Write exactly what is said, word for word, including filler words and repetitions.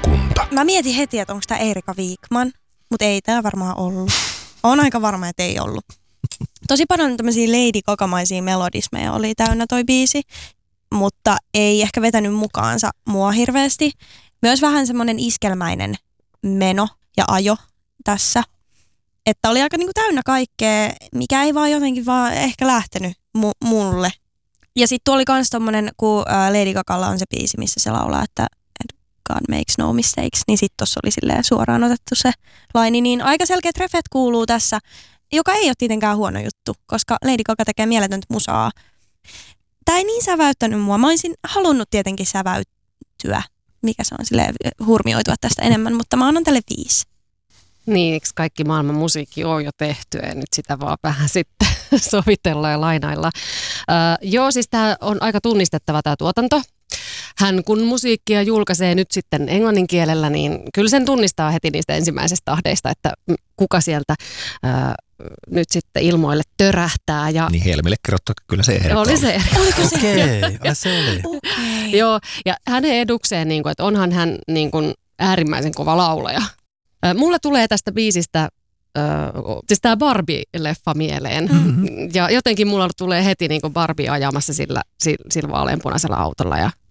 Maakunta. Mä mietin heti, että onko tämä Erika Wikman, mutta ei tämä varmaan ollut. On aika varma, että ei ollut. Tosi paljon tämmöisiä Lady Gaga-maisia melodismeja oli täynnä toi biisi, mutta ei ehkä vetänyt mukaansa mua hirveästi. Myös vähän semmoinen iskelmäinen meno ja ajo tässä. Että oli aika niinku täynnä kaikkea, mikä ei vaan jotenkin vaan ehkä lähtenyt mu- mulle. Ja sitten oli kans tommonen, kun Lady Gagalla on se biisi, missä se laulaa, että God makes no mistakes, niin sitten tossa oli silleen suoraan otettu se laini. Niin aika selkeät refet kuuluu tässä, joka ei ole tietenkään huono juttu, koska Lady Gaga tekee mieletöntä musaa. Tää ei niin säväyttänyt mua. Mä olisin halunnut tietenkin säväyttyä, mikä se on silleen hurmioitua tästä enemmän, mutta mä annan tälle viisi. Niin, eikö kaikki maailman musiikki on jo tehty ja nyt sitä vaan vähän sitten sovitella ja lainailla. Äh, joo, siis tämä on aika tunnistettava tämä tuotanto. Hän kun musiikkia julkaisee nyt sitten englannin kielellä, niin kyllä sen tunnistaa heti niistä ensimmäisestä tahdeista, että kuka sieltä äh, nyt sitten ilmoille törähtää. Ja niin Helmille kerrottu, kyllä se Erika oli. se Erika. Oliko se? Okei, okay. se oli. Okay. Joo, ja hänen edukseen, niin kuin, että onhan hän niin kuin äärimmäisen kova laulaja. Mulle tulee tästä biisistä äh, siis tämä Barbie-leffa mieleen. Mm-hmm. Ja jotenkin mulla tulee heti niin kuin Barbie ajamassa sillä, sillä, sillä vaaleanpunaisella autolla ja